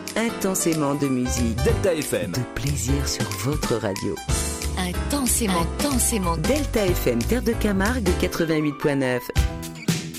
intensément de musique. Delta FM. De plaisir sur votre radio. Intensément. Delta FM, Terre de Camargue, 88.9.